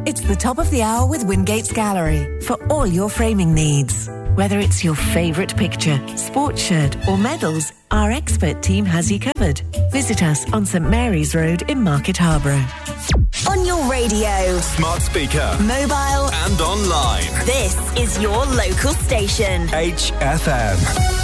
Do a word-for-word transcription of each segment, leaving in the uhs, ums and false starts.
It's the top of the hour with Wingates Gallery for all your framing needs. Whether it's your favourite picture, sports shirt or medals, our expert team has you covered. Visit us on St Mary's Road in Market Harborough. On your radio, smart speaker, mobile and online. This is your local station. H F M.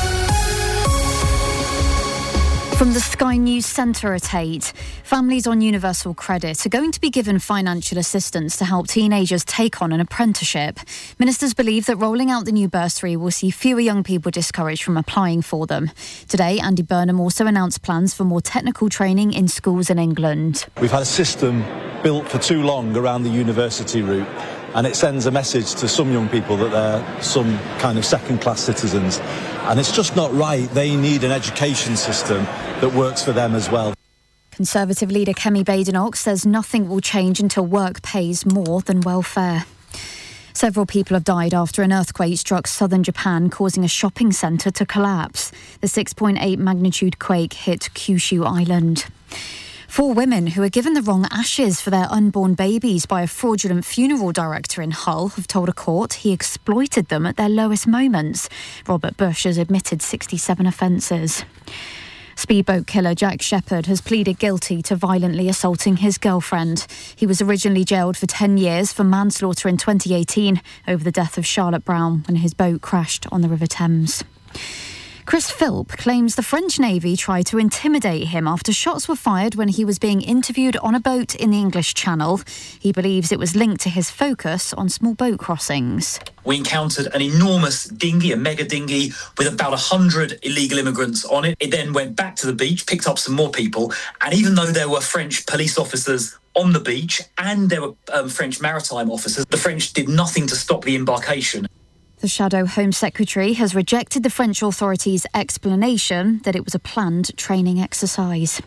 From the Sky News Centre at eight, families on Universal Credit are going to be given financial assistance to help teenagers take on an apprenticeship. Ministers believe that rolling out the new bursary will see fewer young people discouraged from applying for them. Today, Andy Burnham also announced plans for more technical training in schools in England. We've had a system built for too long around the university route, and it sends a message to some young people that they're some kind of second-class citizens. And it's just not right. They need an education system that works for them as well. Conservative leader Kemi Badenoch says nothing will change until work pays more than welfare. Several people have died after an earthquake struck southern Japan, causing a shopping centre to collapse. The six point eight magnitude quake hit Kyushu Island. Four women who were given the wrong ashes for their unborn babies by a fraudulent funeral director in Hull have told a court he exploited them at their lowest moments. Robert Bush has admitted sixty-seven offences. Speedboat killer Jack Shepherd has pleaded guilty to violently assaulting his girlfriend. He was originally jailed for ten years for manslaughter in twenty eighteen over the death of Charlotte Brown when his boat crashed on the River Thames. Chris Philp claims the French Navy tried to intimidate him after shots were fired when he was being interviewed on a boat in the English Channel. He believes it was linked to his focus on small boat crossings. We encountered an enormous dinghy, a mega dinghy, with about one hundred illegal immigrants on it. It then went back to the beach, picked up some more people, and even though there were French police officers on the beach and there were um, French maritime officers, the French did nothing to stop the embarkation. The Shadow Home Secretary has rejected the French authorities' explanation that it was a planned training exercise.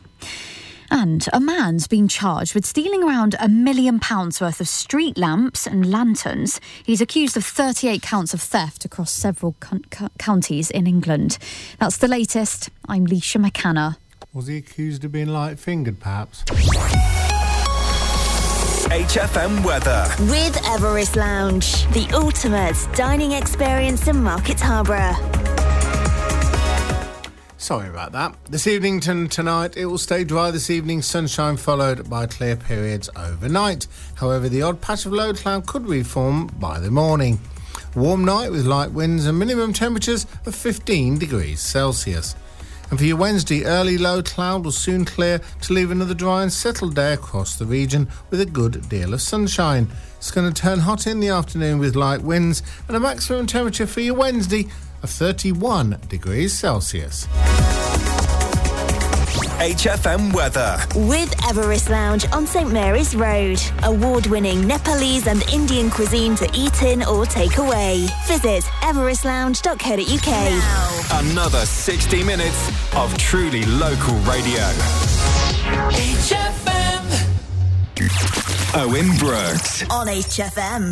And a man's been charged with stealing around a million pounds worth of street lamps and lanterns. He's accused of thirty-eight counts of theft across several co- co- counties in England. That's the latest. I'm Leisha McCanna. Was he accused of being light-fingered, perhaps? H F M weather. With Everest Lounge, the ultimate dining experience in Market Harborough. Sorry about that. This evening and tonight, it will stay dry this evening, sunshine followed by clear periods overnight. However, the odd patch of low cloud could reform by the morning. Warm night with light winds and minimum temperatures of fifteen degrees Celsius. And for your Wednesday, early low cloud will soon clear to leave another dry and settled day across the region with a good deal of sunshine. It's going to turn hot in the afternoon with light winds and a maximum temperature for your Wednesday of thirty-one degrees Celsius. H F M weather. With Everest Lounge on St Mary's Road. Award-winning Nepalese and Indian cuisine to eat in or take away. Visit everest lounge dot co dot uk. Now. Another sixty minutes of truly local radio. H F M. Owen Brooks. On H F M.